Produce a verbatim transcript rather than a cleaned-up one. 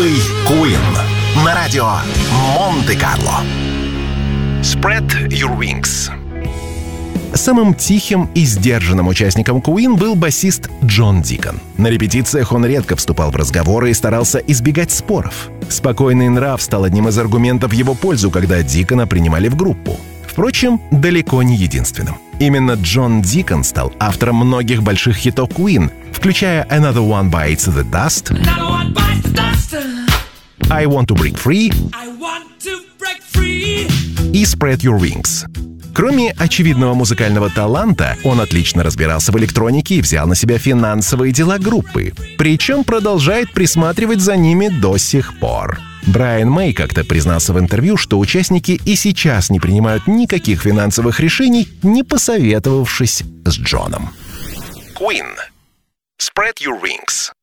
Слушай Queen на радио Монте-Карло. Spread Your Wings. Самым тихим и сдержанным участником Queen был басист Джон Дикон. На репетициях он редко вступал в разговоры и старался избегать споров. Спокойный нрав стал одним из аргументов в его пользу, когда Дикона принимали в группу. Впрочем, далеко не единственным. Именно Джон Дикон стал автором многих больших хитов Queen, включая Another One Bites the Dust, I Want to Break Free и Spread Your Wings. Кроме очевидного музыкального таланта, он отлично разбирался в электронике и взял на себя финансовые дела группы. Причем продолжает присматривать за ними до сих пор. Брайан Мэй как-то признался в интервью, что участники и сейчас не принимают никаких финансовых решений, не посоветовавшись с Джоном. Queen. Spread Your Wings.